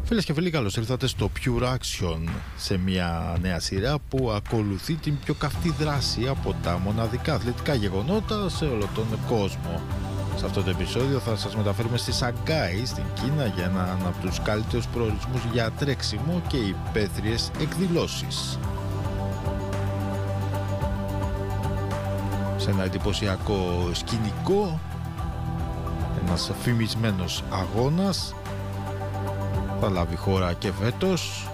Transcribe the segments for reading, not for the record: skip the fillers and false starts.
Φίλες και φίλοι, καλώς ήρθατε στο Pure Action, σε μια νέα σειρά που ακολουθεί την πιο καυτή δράση από τα μοναδικά αθλητικά γεγονότα σε όλο τον κόσμο. Σε αυτό το επεισόδιο θα σας μεταφέρουμε στη Σαγκάη, στην Κίνα, για έναν από τους καλύτερους προορισμούς για τρέξιμο και υπαίθριες εκδηλώσεις. Σε ένα εντυπωσιακό σκηνικό, ένας φημισμένος αγώνας θα λάβει χώρα και φέτος,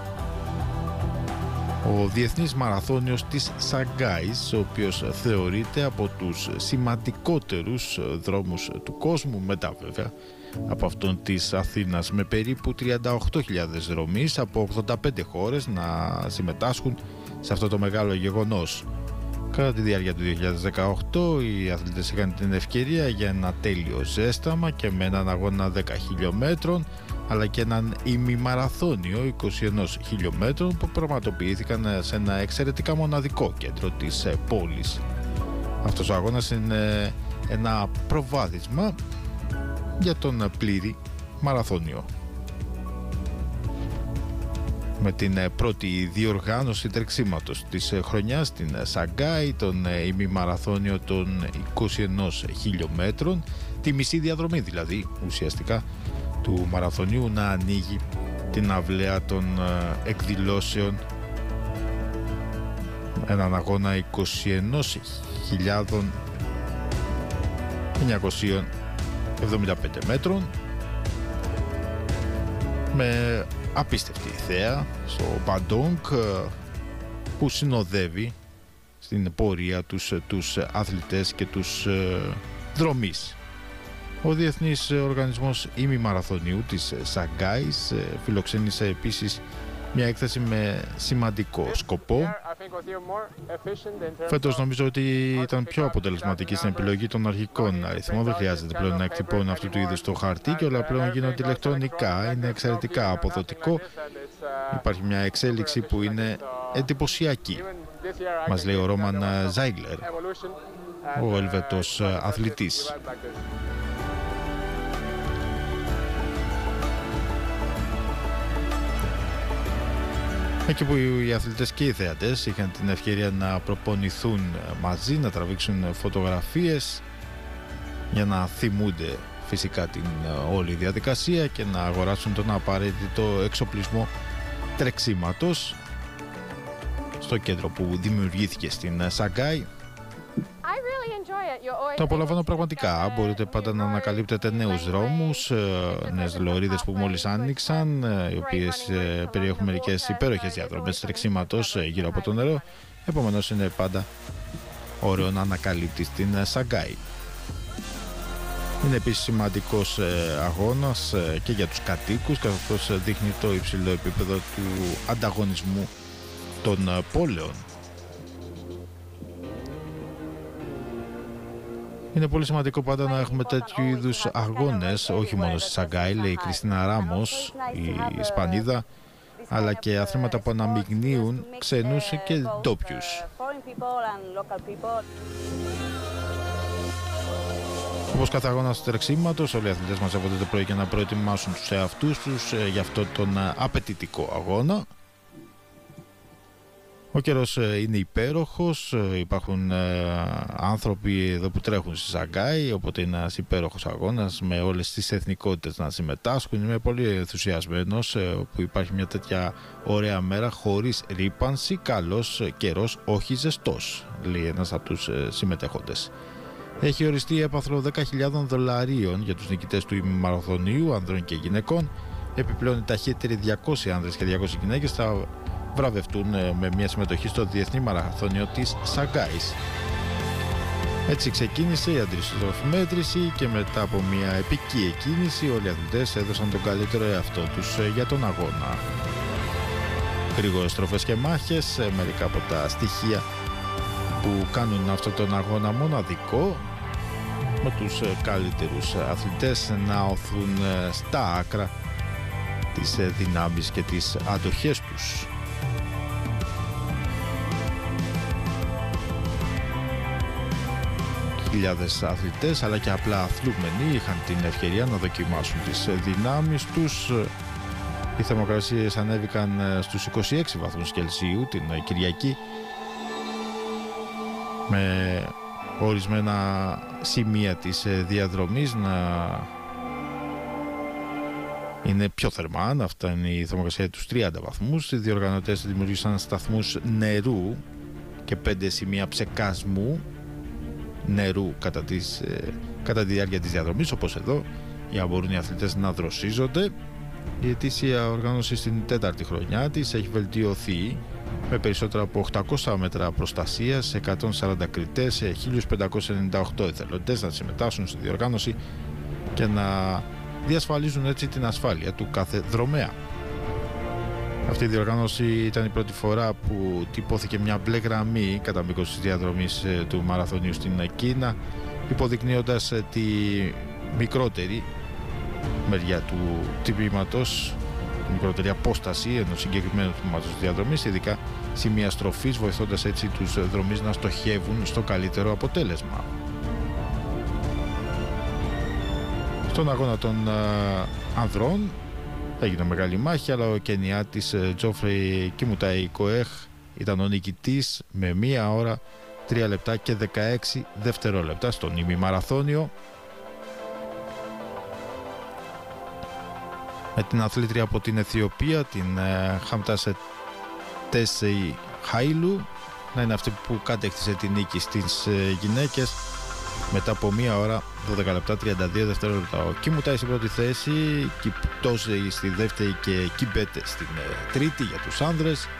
ο Διεθνής Μαραθώνιος της Σαγκάης, ο οποίος θεωρείται από τους σημαντικότερους δρόμους του κόσμου, μετά βέβαια από αυτόν της Αθήνας, με περίπου 38.000 δρομείς από 85 χώρες να συμμετάσχουν σε αυτό το μεγάλο γεγονός. Κατά τη διάρκεια του 2018 οι αθλητές είχαν την ευκαιρία για ένα τέλειο ζέσταμα και με έναν αγώνα 10 χιλιόμετρων, αλλά και έναν ημιμαραθώνιο 21 χιλιόμετρων που πραγματοποιήθηκαν σε ένα εξαιρετικά μοναδικό κέντρο της πόλης. Αυτός ο αγώνας είναι ένα προβάδισμα για τον πλήρη μαραθώνιο. Με την πρώτη διοργάνωση τρεξίματος της χρονιάς στην Σαγκάη, τον ημιμαραθώνιο των 21 χιλιόμετρων, τη μισή διαδρομή δηλαδή ουσιαστικά του μαραθωνίου, να ανοίγει την αυλαία των εκδηλώσεων, έναν αγώνα 21.975 μέτρων με απίστευτη θέα στο Μπαντόγκ, που συνοδεύει στην πορεία τους αθλητές και τους δρομείς. Ο Διεθνής Οργανισμός Ημιμαραθωνίου της Σαγκάης φιλοξένησε επίσης μια έκθεση με σημαντικό σκοπό. Φέτος νομίζω ότι ήταν πιο αποτελεσματική στην επιλογή των αρχικών αριθμών. Δεν χρειάζεται πλέον να εκτυπώνουν αυτού του είδους το χαρτί και όλα πλέον γίνονται ηλεκτρονικά. Είναι εξαιρετικά αποδοτικό. Υπάρχει μια εξέλιξη που είναι εντυπωσιακή, μας λέει ο Ρόμαν Ζάιγκλερ, ο Ελβετός αθλητής. Εκεί που οι αθλητές και οι θεατές είχαν την ευκαιρία να προπονηθούν μαζί, να τραβήξουν φωτογραφίες για να θυμούνται φυσικά την όλη διαδικασία και να αγοράσουν τον απαραίτητο εξοπλισμό τρεξίματος στο κέντρο που δημιουργήθηκε στην Σαγκάη. Το απολαμβάνω πραγματικά. Μπορείτε πάντα να ανακαλύπτετε νέους δρόμους, νέες λωρίδες που μόλις άνοιξαν, οι οποίες περιέχουν μερικές υπέροχες διαδρομές τρεξίματος γύρω από το νερό. Επομένως είναι πάντα ωραίο να ανακαλύπτεις την Σαγκάη. Είναι επίσης σημαντικός αγώνας και για τους κατοίκους, καθώς δείχνει το υψηλό επίπεδο του ανταγωνισμού των πόλεων. Είναι πολύ σημαντικό πάντα να έχουμε τέτοιου είδους αγώνες, όχι μόνο στη Σαγκάη, λέει η Κριστίνα Ράμος, η Ισπανίδα, αλλά και αθλήματα που αναμειγνύουν ξένους και ντόπιους. Όπως κάθε αγώνας τρεξίματος, όλοι οι αθλητές μαζεύονται το πρωί για να προετοιμάσουν τους εαυτούς τους για αυτό τον απαιτητικό αγώνα. Ο καιρός είναι υπέροχος, υπάρχουν άνθρωποι εδώ που τρέχουν στη Σαγκάη, οπότε είναι ένας υπέροχος αγώνας με όλες τις εθνικότητες να συμμετάσχουν. Είμαι πολύ ενθουσιασμένος που υπάρχει μια τέτοια ωραία μέρα χωρίς ρύπανση, καλός καιρός, όχι ζεστός, λέει ένας από τους συμμετέχοντες. Έχει οριστεί έπαθρο $10.000 για τους νικητές του ημιμαραθωνίου, ανδρών και γυναικών. Επιπλέον οι ταχύτεροι 200 άνδρες και 200 γυναίκες θα βραβευτούν με μια συμμετοχή στο Διεθνή Μαραθώνιο της Σαγκάης. Έτσι ξεκίνησε η αντιστροφή μέτρηση και μετά από μια επική εκκίνηση όλοι οι αθλητές έδωσαν τον καλύτερο εαυτό τους για τον αγώνα. Γρήγορες στροφές και μάχες, μερικά από τα στοιχεία που κάνουν αυτόν τον αγώνα μοναδικό, με τους καλύτερους αθλητές να οθούν στα άκρα τις δυνάμεις και τις αντοχές τους. Χιλιάδες αθλητές αλλά και απλά αθλούμενοι είχαν την ευκαιρία να δοκιμάσουν τις δυνάμεις τους Οι θερμοκρασίες ανέβηκαν στους 26 βαθμούς Κελσίου την Κυριακή, με ορισμένα σημεία της διαδρομής να είναι πιο θερμά, να φτάνει η θερμοκρασία τους 30 βαθμούς. Οι διοργανωτές δημιούργησαν σταθμούς νερού και 5 σημεία ψεκάσμου νερού κατά τη διάρκεια της διαδρομής, όπως εδώ, για να μπορούν οι αθλητές να δροσίζονται. Η ετήσια οργάνωση στην 4η χρονιά της έχει βελτιωθεί με περισσότερα από 800 μέτρα προστασίας σε 140 κριτές, σε 1598 εθελοντές να συμμετάσχουν στη διοργάνωση και να διασφαλίζουν έτσι την ασφάλεια του κάθε δρομέα. Αυτή η διοργάνωση ήταν η πρώτη φορά που τυπώθηκε μια μπλε γραμμή κατά μήκος της διαδρομής του μαραθωνίου στην Κίνα, υποδεικνύοντας τη μικρότερη μεριά του τυπήματος, τη μικρότερη απόσταση ενός συγκεκριμένου τμήματος της διαδρομής, ειδικά σημεία στροφής, βοηθώντας έτσι τους δρομείς να στοχεύουν στο καλύτερο αποτέλεσμα. Στον αγώνα των ανδρών έγινε μεγάλη μάχη, αλλά ο Κενιάτης Τζόφρεϊ Κιμουτάι Κοέχ ήταν ο νικητής με 1 ώρα 3 λεπτά και 16 δευτερόλεπτα στον ημιμαραθώνιο, με την αθλήτρια από την Αιθιοπία, την Χαμτάσε Τέσεϊ Χάιλου, να είναι αυτή που κατέκτησε την νίκη στις γυναίκες μετά από 1 ώρα 12 λεπτά 32 δευτερόλεπτα. Ο Κιμουτάι στην πρώτη θέση, Κιπτόζεϊ στη δεύτερη και Κιμπέτε στην τρίτη για τους άνδρες.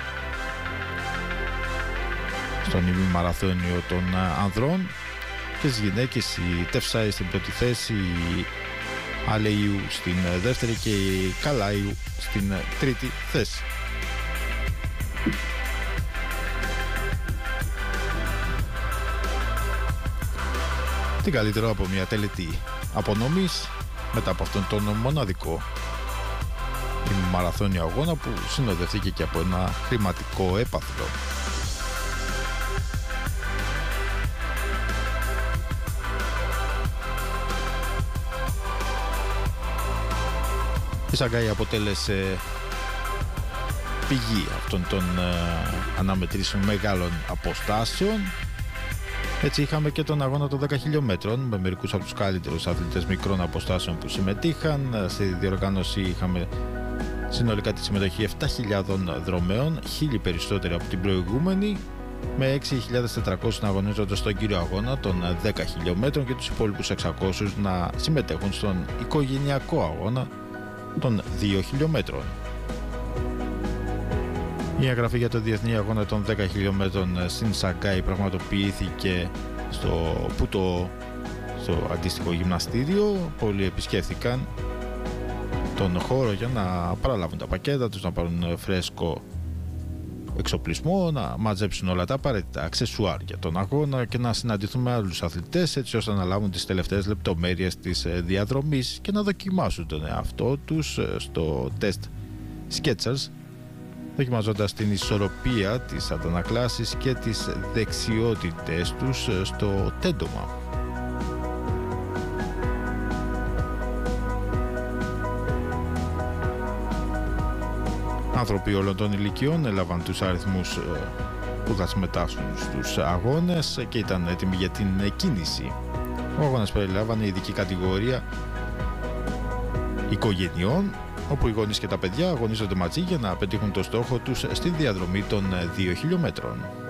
Στον ημιμαραθώνιο των ανδρών και στις γυναίκες η Τεφσάι στην πρώτη θέση, η Αλεϊού στην δεύτερη και η Καλάιου στην τρίτη θέση. Τι καλύτερο από μια τελετή απονομής μετά από αυτόν τον μοναδικό μαραθώνιο αγώνα που συνοδευτήκε και από ένα χρηματικό έπαθλο. Η Σαγκάη αποτέλεσε πηγή αυτών των αναμετρήσεων μεγάλων αποστάσεων. Έτσι είχαμε και τον αγώνα των 10 χιλιόμετρων με μερικούς από τους καλύτερους αθλητές μικρών αποστάσεων που συμμετείχαν. Στη διοργάνωση είχαμε συνολικά τη συμμετοχή 7.000 δρομέων, 1.000 περισσότεροι από την προηγούμενη, με 6.400 να αγωνίζονται στον κύριο αγώνα των 10 χιλιόμετρων και τους υπόλοιπους 600 να συμμετέχουν στον οικογενειακό αγώνα των 2 χιλιόμετρων. Η εγγραφή για το Διεθνή Αγώνα των 10 χιλιόμετρων στην Σαγκάη πραγματοποιήθηκε στο αντίστοιχο γυμναστήριο. Πολλοί επισκέφθηκαν τον χώρο για να παραλάβουν τα πακέτα τους, να πάρουν φρέσκο εξοπλισμό, να μαζέψουν όλα τα απαραίτητα αξεσουάρ για τον αγώνα και να συναντηθούν με άλλους αθλητές, έτσι ώστε να λάβουν τις τελευταίες λεπτομέρειες της διαδρομής και να δοκιμάσουν τον εαυτό τους στο τεστ Skechers, δοκιμαζόντας την ισορροπία, τις αντανακλάσεις και τις δεξιότητες τους στο τέντομα. Άνθρωποι όλων των ηλικιών έλαβαν τους αριθμούς που θα συμμετάσχουν στους αγώνες και ήταν έτοιμοι για την κίνηση. Ο αγώνας περιλάμβανε ειδική κατηγορία οικογενειών, όπου οι γονείς και τα παιδιά αγωνίζονται μαζί για να πετύχουν το στόχο τους στη διαδρομή των 2 χιλιόμετρων.